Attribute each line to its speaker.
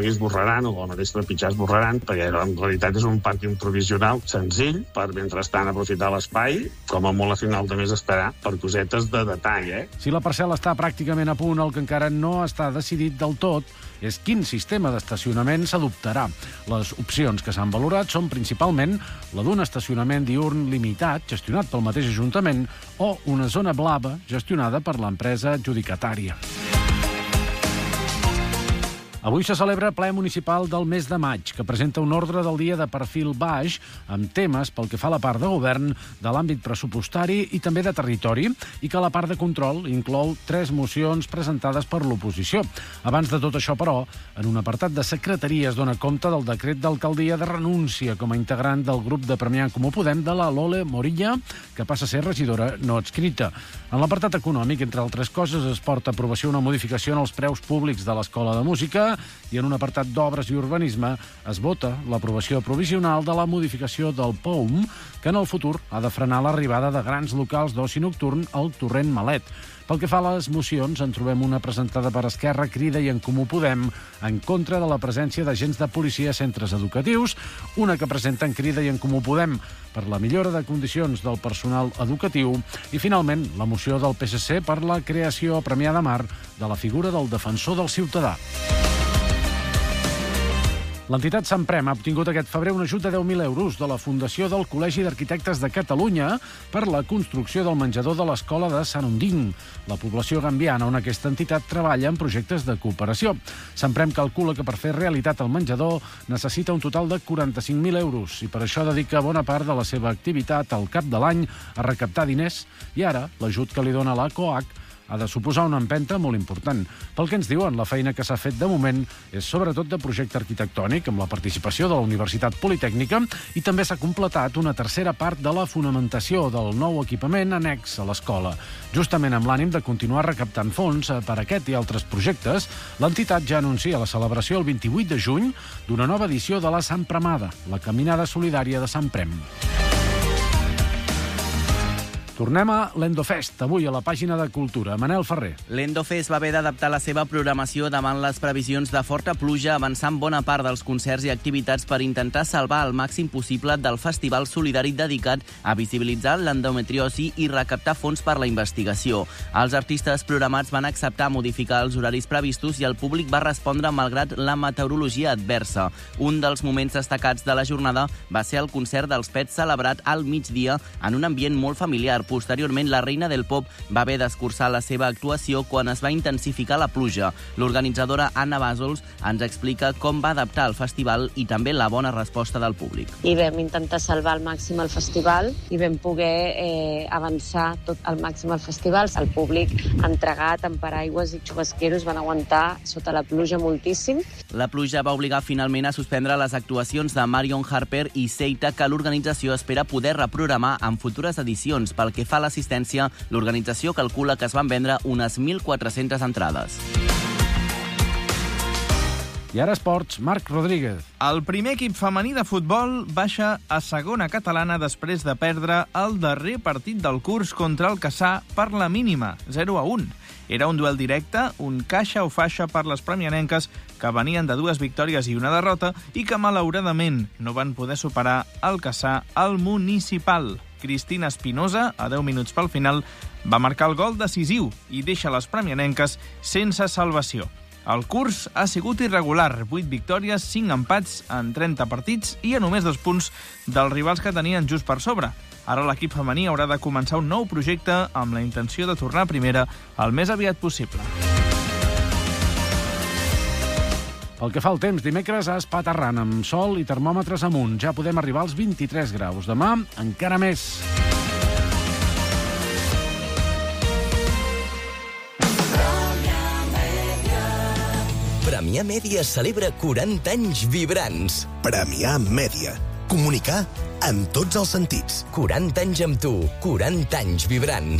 Speaker 1: esborraran, o la resta de pitjars esborraran, perquè en realitat és un pàrquing provisional senzill per, mentrestant, aprofitar l'espai. Com a molt a final de mes estarà per cosetes de detall,
Speaker 2: Si la parcel·la està pràcticament a punt, el que encara no està decidit del tot és quin sistema d'estacionament s'adoptarà. Les opcions que s'han valorat són principalment la d'un estacionament diürn limitat, gestionat pel mateix Ajuntament, o una zona blava gestionada per l'empresa adjudicatària. Avui se celebra ple municipal del mes de maig, que presenta un ordre del dia de perfil baix amb temes pel que fa a la part de govern, de l'àmbit pressupostari i també de territori, i que la part de control inclou 3 mocions presentades per l'oposició. Abans de tot això, però, en un apartat de secretaria es dona compte del decret d'alcaldia de renúncia com a integrant del grup de Premià en Comú Podem de la Lole Morilla, que passa a ser regidora no adscrita. En l'apartat econòmic, entre altres coses, es porta a aprovació una modificació en els preus públics de l'Escola de Música, i en un apartat d'obres i urbanisme es vota l'aprovació provisional de la modificació del POUM, que en el futur ha de frenar l'arribada de grans locals d'oci nocturn al Torrent Malet. Pel que fa a les mocions, en trobem una presentada per Esquerra, Crida i En Comú Podem en contra de la presència d'agents de policia a centres educatius, una que presenten Crida i En Comú Podem per la millora de condicions del personal educatiu i, finalment, la moció del PSC per la creació a Premià de Mar de la figura del defensor del ciutadà. L'entitat Samprem ha obtingut aquest febrer un ajut de 10.000 euros de la Fundació del Col·legi d'Arquitectes de Catalunya per la construcció del menjador de l'escola de Sant Onding, la població gambiana on aquesta entitat treballa en projectes de cooperació. Samprem calcula que per fer realitat el menjador necessita un total de 45.000 euros i per això dedica bona part de la seva activitat al cap de l'any a recaptar diners i ara l'ajut que li dona la COAC ha de suposar una empenta molt important. Pel que ens diuen, la feina que s'ha fet de moment és sobretot de projecte arquitectònic, amb la participació de la Universitat Politècnica, i també s'ha completat una tercera part de la fonamentació del nou equipament annex a l'escola. Justament amb l'ànim de continuar recaptant fons per a aquest i altres projectes, l'entitat ja anuncia la celebració el 28 de juny d'una nova edició de la Sampremada, la Caminada Solidària de Samprem. Tornem a l'Endofest, avui a la pàgina de Cultura. Manel Ferrer.
Speaker 3: L'Endofest va haver d'adaptar la seva programació davant les previsions de forta pluja, avançant bona part dels concerts i activitats per intentar salvar el màxim possible del festival solidari dedicat a visibilitzar l'endometriosi i recaptar fons per la investigació. Els artistes programats van acceptar modificar els horaris previstos i el públic va respondre malgrat la meteorologia adversa. Un dels moments destacats de la jornada va ser el concert dels Pets celebrat al migdia en un ambient molt familiar. Posteriorment, la reina del pop va haver d'escurçar la seva actuació quan es va intensificar la pluja. L'organitzadora Anna Bàsols ens explica com va adaptar el festival i també la bona resposta del públic.
Speaker 4: I vam intentar salvar al màxim el festival i vam poder avançar tot al màxim el festival. El públic entregat amb paraigües i xubasqueros van aguantar sota la pluja moltíssim.
Speaker 3: La pluja va obligar finalment a suspendre les actuacions de Marion Harper i Seita, que l'organització espera poder reprogramar en futures edicions. Pel que fa a l'assistència, l'organització calcula que es van vendre unes 1.400 entrades.
Speaker 2: I ara esports, Marc Rodríguez.
Speaker 5: El primer equip femení de futbol baixa a segona catalana després de perdre el darrer partit del curs contra el Cassà per la mínima, 0-1. Era un duel directe, un caixa o faixa per les premianenques que venien de 2 victòries i una derrota i que malauradament no van poder superar el Cassà al municipal. Cristina Espinosa, a 10 minuts pel final, va marcar el gol decisiu i deixa les premianenques sense salvació. El curs ha sigut irregular, 8 victòries, 5 empats en 30 partits i a només 2 punts dels rivals que tenien just per sobre. Ara l'equip femení haurà de començar un nou projecte amb la intenció de tornar a primera el més aviat possible.
Speaker 2: Pel que fa al temps, dimecres a Espaterran, amb sol i termòmetres amunt. Ja podem arribar als 23 graus. Demà, encara més.
Speaker 6: Premià Mèdia celebra 40 anys vibrants.
Speaker 7: Premià Mèdia. Comunicar en tots els sentits.
Speaker 6: 40 anys amb tu, 40 anys vibrants.